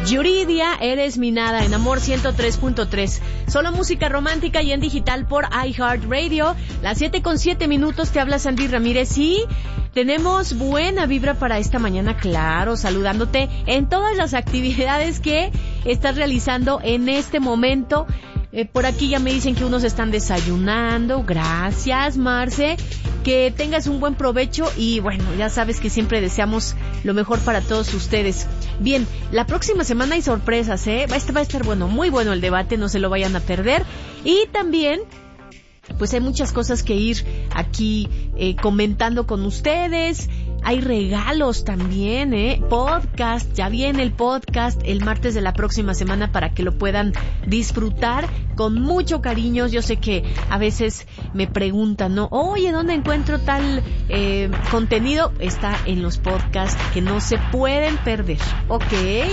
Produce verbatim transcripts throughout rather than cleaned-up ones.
Yuridia, eres mi nada, en Amor ciento tres punto tres. Solo música romántica y en digital por iHeartRadio. Las siete con siete minutos, te habla Sandy Ramírez y tenemos buena vibra para esta mañana, claro, saludándote en todas las actividades que estás realizando en este momento. Eh, por aquí ya me dicen que unos están desayunando. Gracias, Marce. Que tengas un buen provecho y bueno, ya sabes que siempre deseamos lo mejor para todos ustedes. Bien, la próxima semana hay sorpresas, ¿eh? Va a estar, va a estar bueno, muy bueno el debate, no se lo vayan a perder. Y también, pues hay muchas cosas que ir aquí eh, comentando con ustedes. Hay regalos también, ¿eh? Podcast, ya viene el podcast el martes de la próxima semana para que lo puedan disfrutar con mucho cariño. Yo sé que a veces me preguntan, ¿no? Oye, ¿dónde encuentro tal eh, contenido? Está en los podcasts que no se pueden perder, ¿ok?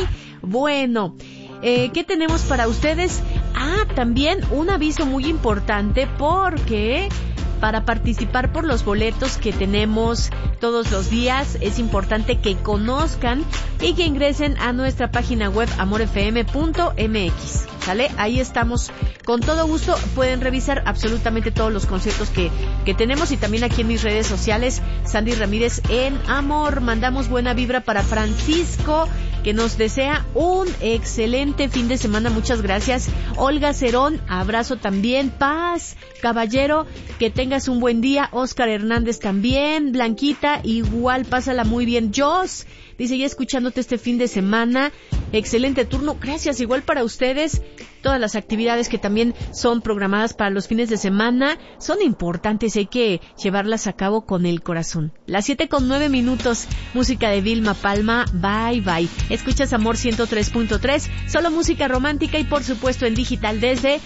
Bueno, eh, ¿qué tenemos para ustedes? Ah, también un aviso muy importante porque para participar por los boletos que tenemos todos los días, es importante que conozcan y que ingresen a nuestra página web amor f m punto m x, ¿sale? Ahí estamos con todo gusto, pueden revisar absolutamente todos los conciertos que, que tenemos y también aquí en mis redes sociales, Sandy Ramírez en Amor. Mandamos buena vibra para Francisco, que nos desea un excelente fin de semana, muchas gracias. Olga Cerón, abrazo también. Paz Caballero, que tengas un buen día. Oscar Hernández también. Blanquita, igual, pásala muy bien. Jos, dice, ya escuchándote este fin de semana, excelente turno, gracias, igual para ustedes. Todas las actividades que también son programadas para los fines de semana son importantes, hay que llevarlas a cabo con el corazón. Las siete con nueve minutos, música de Vilma Palma, bye bye. Escuchas Amor ciento tres punto tres, solo música romántica y por supuesto en digital desde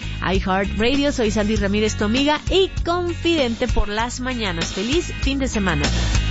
iHeartRadio. Soy Sandy Ramírez, tu amiga y confidente por las mañanas. Feliz fin de semana.